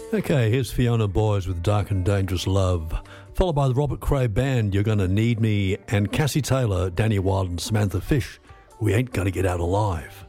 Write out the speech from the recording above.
Okay, here's Fiona Boys with Dark and Dangerous Love, followed by the Robert Cray Band, You're Gonna Need Me, and Cassie Taylor, Danny Wilde and Samantha Fish, We Ain't Gonna Get Out Alive.